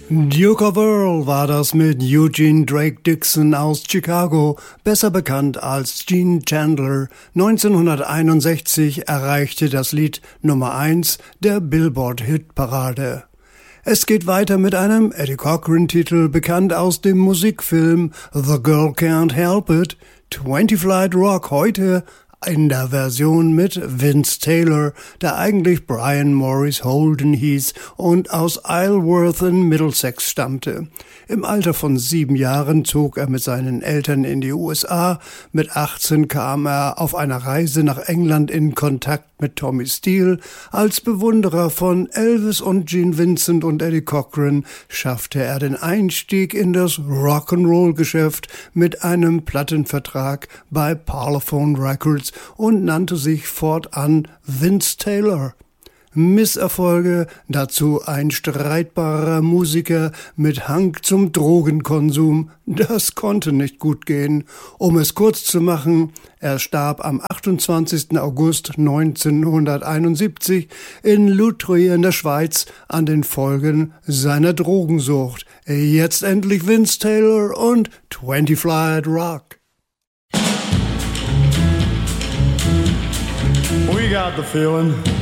Duke of Earl war das mit Eugene Drake Dixon aus Chicago, besser bekannt als Gene Chandler. 1961 erreichte das Lied Nummer 1 der Billboard-Hitparade. Es geht weiter mit einem Eddie Cochran-Titel, bekannt aus dem Musikfilm The Girl Can't Help It, 20 Flight Rock, heute in der Version mit Vince Taylor, der eigentlich Brian Morris Holden hieß und aus Isleworth in Middlesex stammte. Im Alter von 7 Jahren zog er mit seinen Eltern in die USA. Mit 18 kam er auf einer Reise nach England in Kontakt mit Tommy Steele. Als Bewunderer von Elvis und Gene Vincent und Eddie Cochran schaffte er den Einstieg in das Rock'n'Roll-Geschäft mit einem Plattenvertrag bei Parlophone Records und nannte sich fortan Vince Taylor. Misserfolge, dazu ein streitbarer Musiker mit Hang zum Drogenkonsum, das konnte nicht gut gehen. Um es kurz zu machen, er starb am 28. August 1971 in Lutrey in der Schweiz an den Folgen seiner Drogensucht. Jetzt endlich Vince Taylor und 20 Flight Rock. We got the feeling